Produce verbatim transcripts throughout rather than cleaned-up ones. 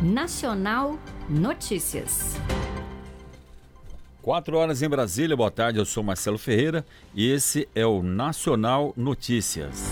Nacional Notícias. Quatro horas em Brasília, boa tarde, eu sou Marcelo Ferreira e esse é o Nacional Notícias.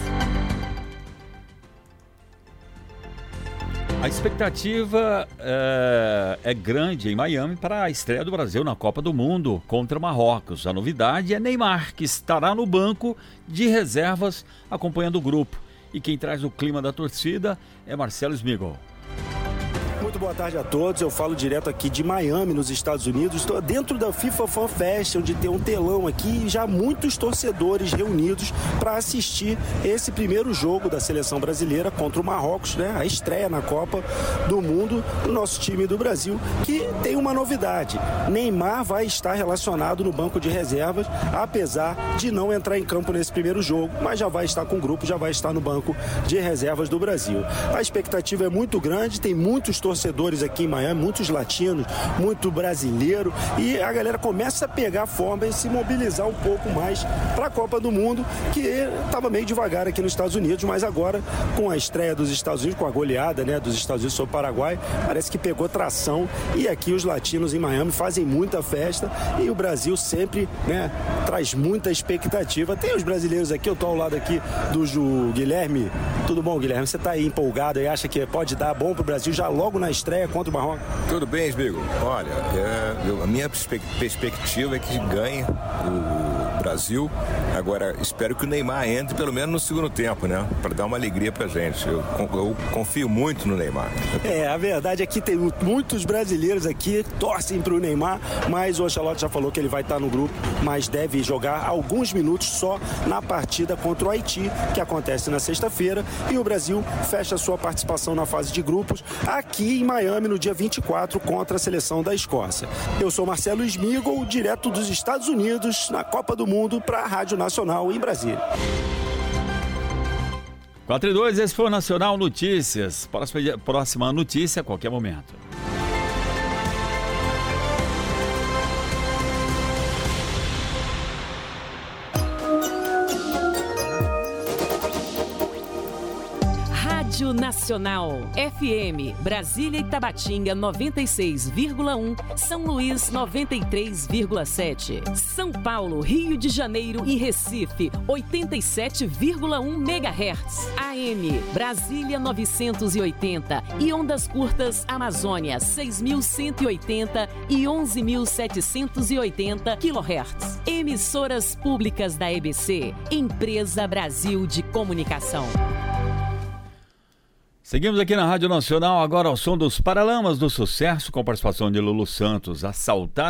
A expectativa é, é grande em Miami para a estreia do Brasil na Copa do Mundo contra Marrocos. A novidade é Neymar, que estará no banco de reservas acompanhando o grupo. E quem traz o clima da torcida é Marcelo Smigol. Muito boa tarde a todos, eu falo direto aqui de Miami, nos Estados Unidos. Estou dentro da FIFA Fan Fest, onde tem um telão aqui e já muitos torcedores reunidos para assistir esse primeiro jogo da seleção brasileira contra o Marrocos, né? A estreia na Copa do Mundo do nosso time do Brasil, que tem uma novidade. Neymar vai estar relacionado no banco de reservas, apesar de não entrar em campo nesse primeiro jogo, mas já vai estar com o grupo, já vai estar no banco de reservas do Brasil. A expectativa é muito grande, tem muitos torcedores torcedores aqui em Miami, muitos latinos, muito brasileiro, e a galera começa a pegar forma e se mobilizar um pouco mais para a Copa do Mundo, que estava meio devagar aqui nos Estados Unidos, mas agora com a estreia dos Estados Unidos, com a goleada, né, dos Estados Unidos sobre o Paraguai, parece que pegou tração, e aqui os latinos em Miami fazem muita festa e o Brasil sempre, né, traz muita expectativa. Tem os brasileiros aqui, eu estou ao lado aqui do Ju Guilherme. Tudo bom, Guilherme? Você está aí empolgado e acha que pode dar bom para o Brasil já logo na estreia contra o Marrocos? Tudo bem, Smigo? Olha, é, eu, a minha perspe- perspectiva é que ganhe o Brasil. Agora, espero que o Neymar entre pelo menos no segundo tempo, né? Para dar uma alegria pra gente. Eu, eu confio muito no Neymar. É, a verdade é que tem muitos brasileiros aqui que torcem pro Neymar, mas o Ancelotti já falou que ele vai estar no grupo, mas deve jogar alguns minutos só na partida contra o Haiti, que acontece na sexta-feira, e o Brasil fecha sua participação na fase de grupos aqui em Miami no dia vinte e quatro contra a seleção da Escócia. Eu sou Marcelo Smigol, direto dos Estados Unidos, na Copa do Mundo, para a Rádio Nacional em Brasília. quatro e dois, esse foi o Nacional Notícias. Próxima, próxima notícia a qualquer momento. Rádio Nacional, F M, Brasília e Tabatinga noventa e seis vírgula um, São Luís noventa e três vírgula sete, São Paulo, Rio de Janeiro e Recife oitenta e sete vírgula um megahertz, A M, Brasília novecentos e oitenta e ondas curtas Amazônia seis mil cento e oitenta e onze mil setecentos e oitenta quilohertz. Emissoras públicas da E B C, Empresa Brasil de Comunicação. Seguimos aqui na Rádio Nacional, agora ao som dos Paralamas do Sucesso, com participação de Lulu Santos. Assaltar